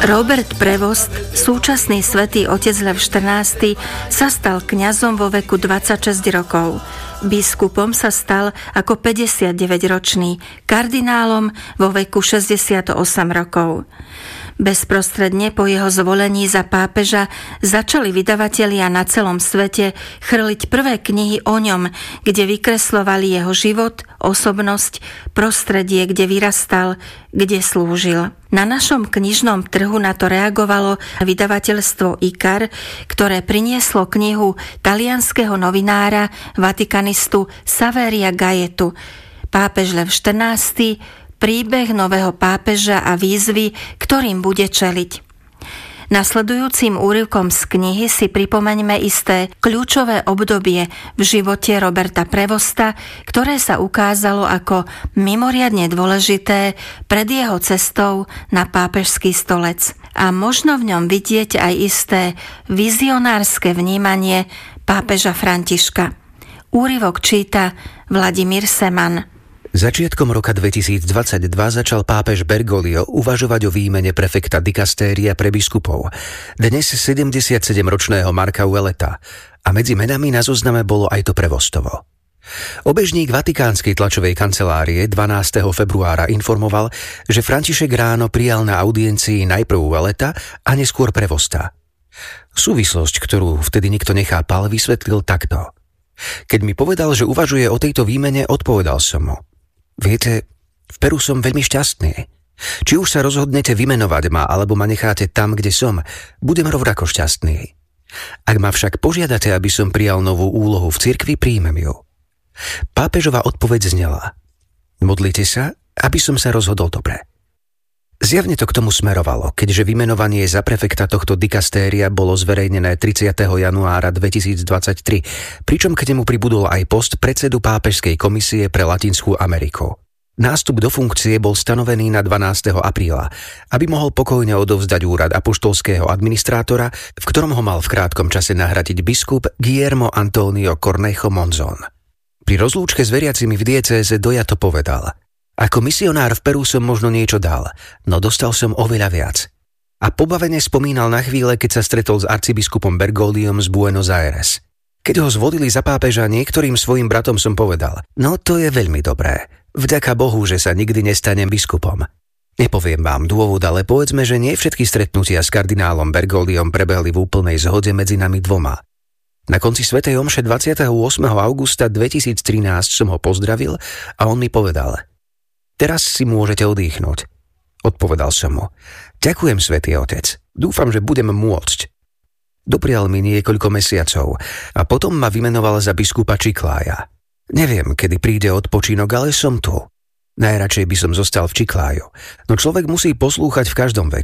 Robert Prevost, súčasný svätý otec Lev XIV, sa stal kňazom vo veku 26 rokov. Biskupom sa stal ako 59-ročný, kardinálom vo veku 68 rokov. Bezprostredne po jeho zvolení za pápeža začali vydavatelia na celom svete chrliť prvé knihy o ňom, kde vykreslovali jeho život, osobnosť, prostredie, kde vyrastal, kde slúžil. Na našom knižnom trhu na to reagovalo vydavateľstvo IKAR, ktoré prinieslo knihu talianskeho novinára, vatikanistu Saveria Gajetu Pápež Lev XIV, príbeh nového pápeža a výzvy, ktorým bude čeliť. Nasledujúcim úryvkom z knihy si pripomeňme isté kľúčové obdobie v živote Roberta Prevosta, ktoré sa ukázalo ako mimoriadne dôležité pred jeho cestou na pápežský stolec. A možno v ňom vidieť aj isté vizionárske vnímanie pápeža Františka. Úryvok číta Vladimír Seman. Začiatkom roka 2022 začal pápež Bergoglio uvažovať o výmene prefekta dikastéria pre biskupov, dnes 77-ročného Marka Ouelleta, a medzi menami na zozname bolo aj to Prevostovo. Obežník vatikánskej tlačovej kancelárie 12. februára informoval, že František ráno prijal na audiencii najprv Ouelleta a neskôr Prevosta. Súvislosť, ktorú vtedy nikto nechápal, vysvetlil takto. Keď mi povedal, že uvažuje o tejto výmene, odpovedal som mu: Viete, v Peru som veľmi šťastný. Či už sa rozhodnete vymenovať ma, alebo ma necháte tam, kde som, budem rovnako šťastný. Ak ma však požiadate, aby som prijal novú úlohu v cirkvi, príjmem ju. Pápežova odpoveď znela: Modlite sa, aby som sa rozhodol dobre. Zjavne to k tomu smerovalo, keďže vymenovanie za prefekta tohto dikastéria bolo zverejnené 30. januára 2023, pričom k nemu pribudol aj post predsedu Pápežskej komisie pre Latinskú Ameriku. Nástup do funkcie bol stanovený na 12. apríla, aby mohol pokojne odovzdať úrad apoštolského administrátora, v ktorom ho mal v krátkom čase nahradiť biskup Guillermo Antonio Cornejo Monzón. Pri rozlúčke s veriacimi v diecéze dojato povedal: Ako misionár v Peru som možno niečo dal, no dostal som oveľa viac. A pobavene spomínal na chvíle, keď sa stretol s arcibiskupom Bergogliom z Buenos Aires. Keď ho zvolili za pápeža, niektorým svojim bratom som povedal: No to je veľmi dobré. Vďaka Bohu, že sa nikdy nestanem biskupom. Nepoviem vám dôvod, ale povedzme, že nie všetky stretnutia s kardinálom Bergogliom prebehli v úplnej zhode medzi nami dvoma. Na konci svätej omše 28. augusta 2013 som ho pozdravil a on mi povedal: Teraz si môžete oddychnúť. Odpovedal som mu: Ďakujem, svätý otec. Dúfam, že budem môcť. Doprial mi niekoľko mesiacov a potom ma vymenoval za biskupa Chiclaja. Neviem, kedy príde odpočinok, ale som tu. Najradšej by som zostal v Chiclayu, no človek musí poslúchať v každom veku.